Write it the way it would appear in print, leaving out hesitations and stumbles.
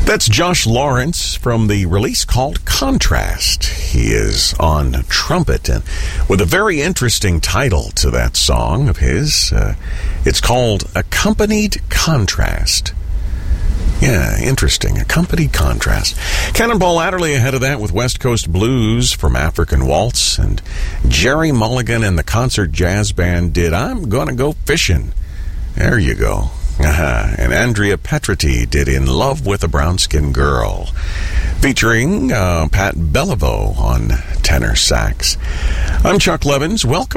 That's Josh Lawrence from the release called Contrast. He is on trumpet and with a very interesting title to that song of his. It's called Accompanied Contrast. Yeah, interesting. Accompanied Contrast. Cannonball Adderley ahead of that with West Coast Blues from African Waltz, and Jerry Mulligan and the Concert Jazz Band did I'm Gonna Go Fishing. There you go. And Andrea Petriti did In Love with a Brown-Skinned Girl, featuring Pat Beliveau on tenor sax. I'm Chuck Levins. Welcome.